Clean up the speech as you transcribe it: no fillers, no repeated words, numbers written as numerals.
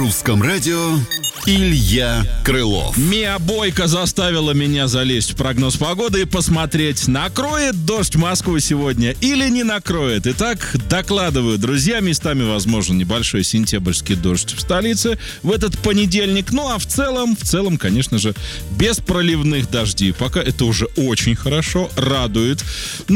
русском радио Илья Крылов. Миа Бойко заставила меня залезть в прогноз погоды и посмотреть, накроет дождь Москву сегодня или не накроет. Итак, докладываю, друзья, местами возможен небольшой сентябрьский дождь в столице в этот понедельник. Ну а в целом, конечно же, без проливных дождей. Пока это уже очень хорошо, радует.